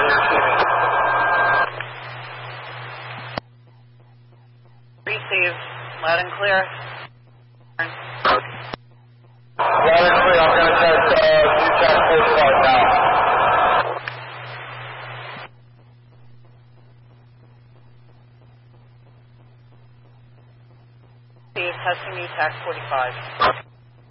Received. Loud and clear. Loud and clear. I'm going to test UTAC 45 now. Steve, testing UTAC 45.